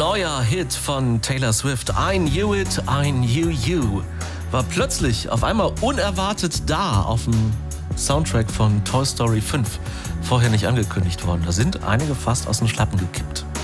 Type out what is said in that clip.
Neuer Hit von Taylor Swift, I Knew It, I Knew You, war plötzlich auf einmal unerwartet da auf dem Soundtrack von Toy Story 5. Vorher nicht angekündigt worden. Da sind einige fast aus den Schlappen gekippt.